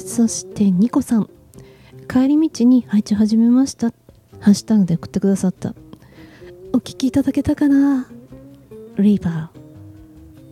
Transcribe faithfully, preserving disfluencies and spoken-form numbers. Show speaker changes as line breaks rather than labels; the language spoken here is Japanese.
そしてニコさん、帰り道に配置始めました、ハッシュタグで送ってくださった。お聞きいただけたかな。リーバー